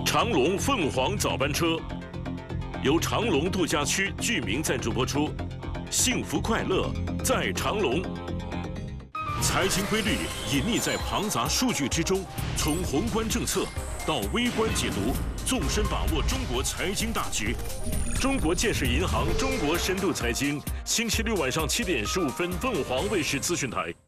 长隆凤凰早班车由长隆度假区居民赞助播出，幸福快乐在长隆。财经规律隐匿在庞杂数据之中，从宏观政策到微观解读，纵深把握中国财经大局。中国建设银行中国深度财经，星期六晚上7点15分，凤凰卫视资讯台。